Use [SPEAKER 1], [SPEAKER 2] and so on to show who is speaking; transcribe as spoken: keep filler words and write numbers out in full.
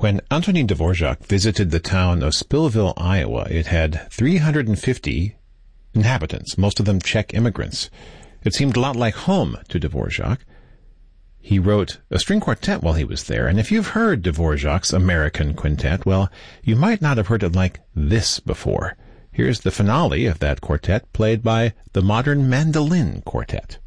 [SPEAKER 1] When Antonin Dvorak visited the town of Spillville, Iowa, it had three hundred fifty inhabitants, most of them Czech immigrants. It seemed a lot like home to Dvorak. He wrote a string quartet while he was there, and if you've heard Dvorak's American Quintet, well, you might not have heard it like this before. Here's the finale of that quartet, played by the Modern Mandolin Quartet.